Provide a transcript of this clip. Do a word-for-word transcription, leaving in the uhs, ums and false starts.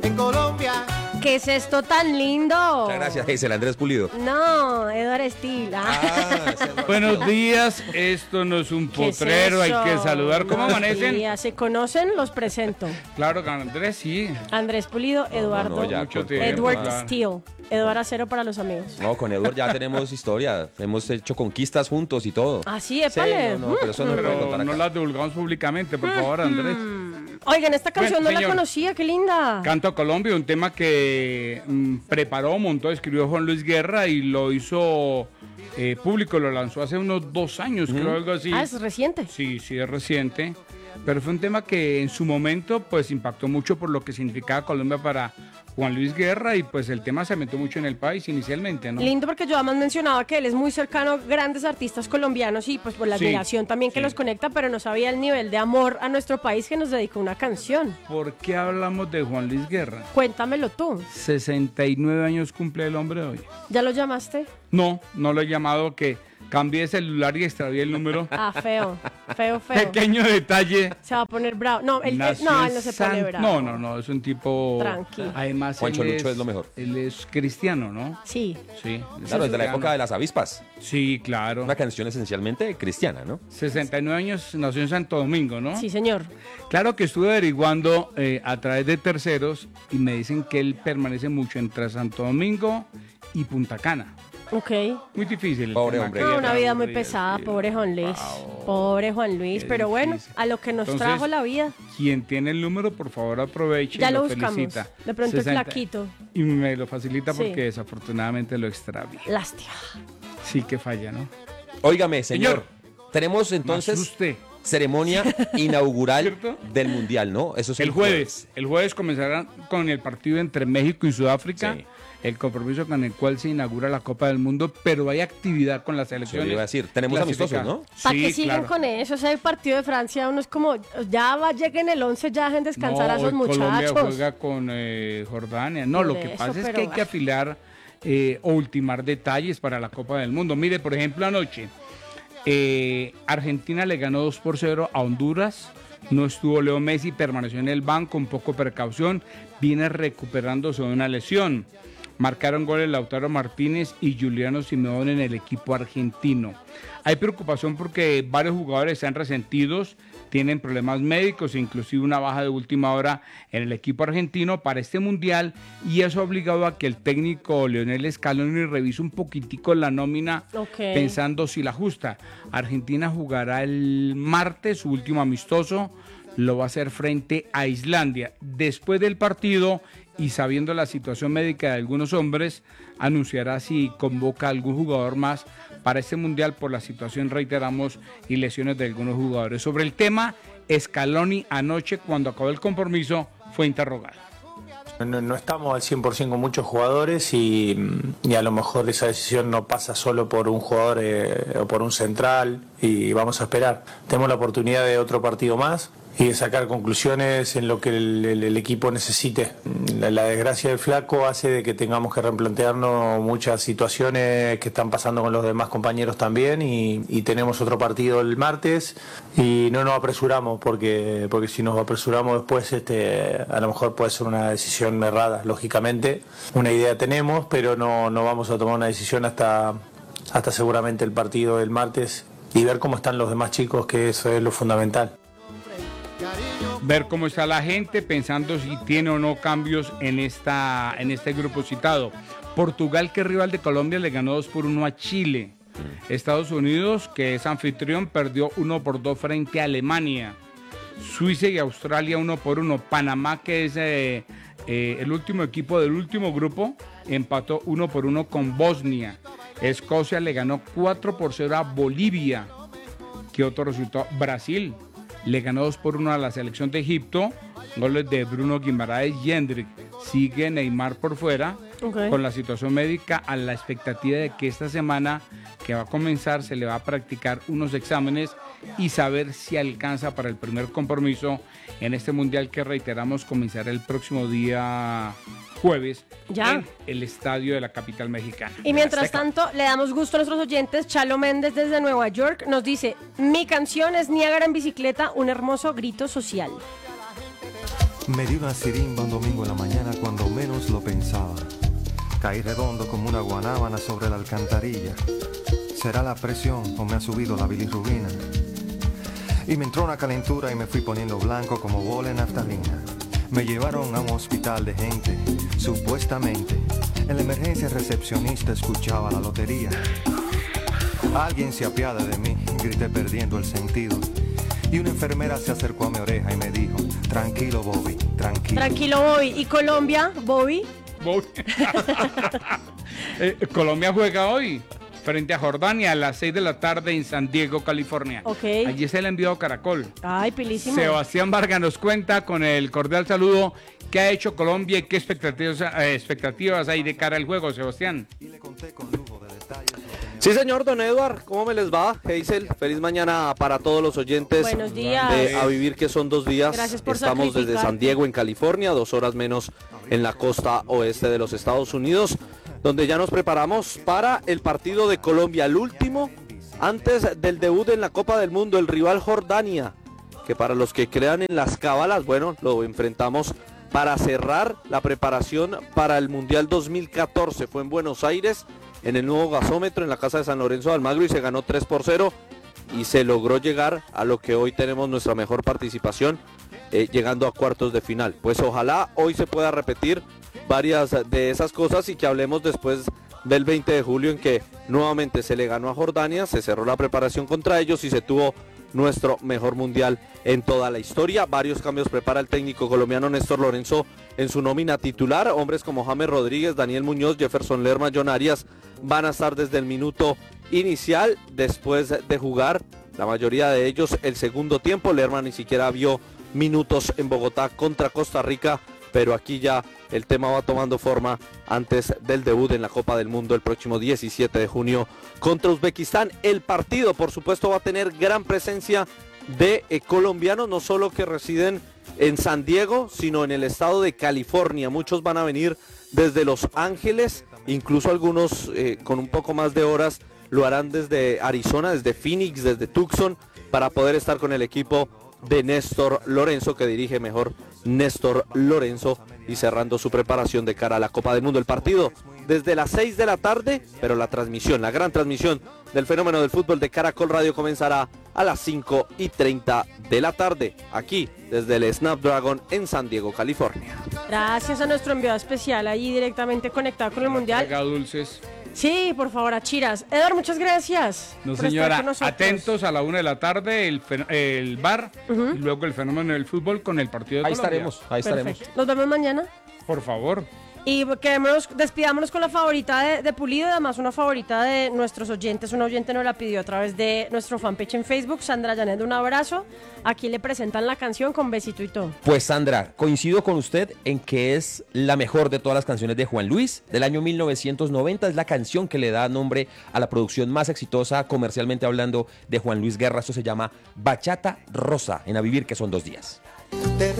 En Colombia. ¿Qué es esto tan lindo? Muchas gracias, Hazel, Andrés Pulido. No, Eduardo Steele. Ah, Buenos días, esto no es un ¿Qué es potrero, hay eso? que saludar. ¿Cómo Buenos amanecen? días. ¿Se conocen? Los presento. Claro, con Andrés, sí. Andrés Pulido, Eduardo. no, ya Mucho con- tiempo. Edward Claro. Steele. Eduardo Acero para los amigos. No, con Edward ya tenemos historia. Hemos hecho conquistas juntos y todo. Ah, sí, Sí, épale. no, no, pero eso no se puede Pero contar no acá. las divulgamos públicamente, por favor, Andrés. Oigan, esta canción Bueno, no la señor. conocía, qué linda. Canto a Colombia, un tema que mm, preparó, montó, escribió Juan Luis Guerra y lo hizo eh, público, lo lanzó hace unos dos años, creo, algo así. Ah, es reciente. Sí, sí, es reciente. Pero fue un tema que en su momento pues impactó mucho por lo que significaba Colombia para Juan Luis Guerra y pues el tema se metió mucho en el país inicialmente, ¿no? Lindo porque yo además mencionaba que él es muy cercano a grandes artistas colombianos y pues por la Sí, admiración también que sí. los conecta, pero no sabía el nivel de amor a nuestro país que nos dedicó una canción. ¿Por qué hablamos de Juan Luis Guerra? Cuéntamelo tú. sesenta y nueve años cumple el hombre hoy. ¿Ya lo llamaste? No, no lo he llamado, que cambié de celular y extravié el número. Ah, feo, feo, feo. Pequeño detalle. Se va a poner bravo. No, él, él- Nació no, en él no se San- pone bravo. No, no, no, es un tipo... Tranqui. Además, Juancho él Lucho es lo mejor. Él es cristiano, ¿no? Sí. Sí. Claro, desde la cristiano. época de las avispas. Sí, claro. Una canción esencialmente cristiana, ¿no? sesenta y nueve años, nació en Santo Domingo, ¿no? Sí, señor. Claro que estuve averiguando eh, a través de terceros y me dicen que él permanece mucho entre Santo Domingo y Punta Cana. Ok. Muy difícil. el Pobre tema hombre. que No, lleva, una vida muy hombre, pesada, sí. pobre Juan Luis. Wow. Pobre Juan Luis, Qué pero bueno, difícil. a lo que nos Entonces, trajo la vida. Quien tiene el número, por favor, aproveche Ya y lo lo buscamos. felicita. De pronto es sesenta flaquito. Y me lo facilita Sí. porque desafortunadamente lo extravié. Lástima. Sí que falla, ¿no? Óigame, señor. Señor. Tenemos Me entonces asusté. ceremonia inaugural ¿Cierto? del Mundial, ¿no? Eso es El jueves, el jueves comenzará con el partido entre México y Sudáfrica, Sí. el compromiso con el cual se inaugura la Copa del Mundo, pero hay actividad con las Eso selecciones. le iba a decir. Tenemos amistosos, clasificadas. ¿no? ¿Para Sí, qué siguen claro. con eso? O sea, el partido de Francia, uno es como, ya va, lleguen el once, ya dejen descansar No, a esos hoy Colombia muchachos. juega con eh, Jordania. No, Por lo que eso, pasa es pero que hay que ah. afilar eh, o ultimar detalles para la Copa del Mundo. Mire, por ejemplo, anoche eh, Argentina le ganó dos por cero a Honduras. No estuvo Leo Messi, permaneció en el banco con poco precaución. Viene recuperándose de una lesión. Marcaron goles Lautaro Martínez y Juliano Simeone en el equipo argentino. Hay preocupación porque varios jugadores están resentidos, tienen problemas médicos, inclusive una baja de última hora en el equipo argentino para este mundial, y eso ha obligado a que el técnico Lionel Scaloni revise un poquitico la nómina, Ok. pensando si la ajusta. Argentina jugará el martes su último amistoso, lo va a hacer frente a Islandia. Después del partido y sabiendo la situación médica de algunos hombres, anunciará si convoca a algún jugador más para este mundial por la situación, reiteramos, y lesiones de algunos jugadores. Sobre el tema, Scaloni anoche, cuando acabó el compromiso, fue interrogado. No, no estamos al cien por ciento con muchos jugadores y, y a lo mejor esa decisión no pasa solo por un jugador eh, o por un central y vamos a esperar. Tenemos la oportunidad de otro partido más y de sacar conclusiones en lo que el, el- el equipo necesite. La, la desgracia del flaco hace de que tengamos que replantearnos muchas situaciones que están pasando con los demás compañeros también y, y tenemos otro partido el martes y no nos apresuramos porque, porque si nos apresuramos después este, a lo mejor puede ser una decisión errada, lógicamente. Una idea tenemos, pero no, no vamos a tomar una decisión hasta, hasta seguramente el partido del martes y ver cómo están los demás chicos, que eso es lo fundamental. Ver cómo está la gente, pensando si tiene o no cambios en, esta, en este grupo citado. Portugal, que es rival de Colombia, le ganó dos por uno a Chile. Estados Unidos, que es anfitrión, perdió uno por dos frente a Alemania. Suiza y Australia uno por uno. Panamá, que es eh, eh, el último equipo del último grupo, empató uno por uno con Bosnia. Escocia le ganó cuatro por cero a Bolivia. ¿Qué otro resultado? Brasil le ganó dos por uno a la selección de Egipto. Goles de Bruno Guimaraes y Hendrik. Sigue Neymar por fuera. Ok. Con la situación médica, a la expectativa de que esta semana que va a comenzar se le va a practicar unos exámenes y saber si alcanza para el primer compromiso en este mundial que, reiteramos, comenzará el próximo día jueves Ya. en el estadio de la capital mexicana. Y mientras tanto, le damos gusto a nuestros oyentes. Chalo Méndez desde Nueva York nos dice: mi canción es Niágara en bicicleta, un hermoso grito social. Me dio una sirimba un domingo en la mañana cuando menos lo pensaba. Caí redondo como una guanábana sobre la alcantarilla. ¿Será la presión o me ha subido la bilirrubina? Y me entró una calentura y me fui poniendo blanco como bola de naftalina. Me llevaron a un hospital de gente, supuestamente. En la emergencia recepcionista escuchaba la lotería. Alguien se apiada de mí, grité perdiendo el sentido. Y una enfermera se acercó a mi oreja y me dijo, tranquilo Bobby, tranquilo. Tranquilo Bobby. ¿Y Colombia, Bobby? Bobby. eh, Colombia juega hoy frente a Jordania a las seis de la tarde en San Diego, California. Ok. Allí se le envió Caracol. Ay, pilísimo. Sebastián Vargas nos cuenta con el cordial saludo qué ha hecho Colombia y qué expectativas, eh, expectativas hay de cara al juego, Sebastián. Sí, señor Don Edward, ¿cómo me les va? Hazel, feliz mañana para todos los oyentes. Buenos días. De A Vivir, que son dos días. Gracias por Estamos desde sacrificarte. San Diego, en California, dos horas menos en la costa oeste de los Estados Unidos, donde ya nos preparamos para el partido de Colombia, el último antes del debut en la Copa del Mundo, el rival Jordania, que para los que crean en las cábalas, bueno, lo enfrentamos para cerrar la preparación para el Mundial dos mil catorce. Fue en Buenos Aires, en el nuevo gasómetro, en la casa de San Lorenzo de Almagro, y se ganó tres por cero y se logró llegar a lo que hoy tenemos nuestra mejor participación, eh, llegando a cuartos de final. Pues ojalá hoy se pueda repetir varias de esas cosas y que hablemos después del veinte de julio, en que nuevamente se le ganó a Jordania, se cerró la preparación contra ellos y se tuvo nuestro mejor mundial en toda la historia. Varios cambios prepara el técnico colombiano Néstor Lorenzo en su nómina titular. Hombres como James Rodríguez, Daniel Muñoz, Jefferson Lerma, John Arias van a estar desde el minuto inicial después de jugar la mayoría de ellos el segundo tiempo. Lerma ni siquiera vio minutos en Bogotá contra Costa Rica, pero aquí ya el tema va tomando forma antes del debut en la Copa del Mundo el próximo diecisiete de junio contra Uzbekistán. El partido, por supuesto, va a tener gran presencia de eh, colombianos, no solo que residen en San Diego, sino en el estado de California. Muchos van a venir desde Los Ángeles, incluso algunos eh, con un poco más de horas lo harán desde Arizona, desde Phoenix, desde Tucson, para poder estar con el equipo de Néstor Lorenzo, que dirige mejor Néstor Lorenzo, y cerrando su preparación de cara a la Copa del Mundo. El partido desde las seis de la tarde, pero la transmisión, la gran transmisión del fenómeno del fútbol de Caracol Radio comenzará a las cinco y treinta de la tarde, aquí desde el Snapdragon en San Diego, California. Gracias a nuestro enviado especial, allí directamente conectado con el Mundial. Traiga dulces. Sí, por favor, a Chiras. Edward, muchas gracias. No, por estar señora, con nosotros. atentos a la una de la tarde, el, fen- el bar, Ujú. y luego el fenómeno del fútbol con el partido de Ahí Colombia. estaremos, ahí estaremos. Perfecto. Nos vemos mañana. Por favor. Y quedémonos, despidámonos con la favorita de, de Pulido, además una favorita de nuestros oyentes. Un oyente nos la pidió a través de nuestro fanpage en Facebook. Sandra Janet, un abrazo. Aquí le presentan la canción con besito y todo. Pues Sandra, coincido con usted en que es la mejor de todas las canciones de Juan Luis, del año mil novecientos noventa. Es la canción que le da nombre a la producción más exitosa, comercialmente hablando, de Juan Luis Guerra. Esto se llama Bachata Rosa, en A Vivir, que son dos días.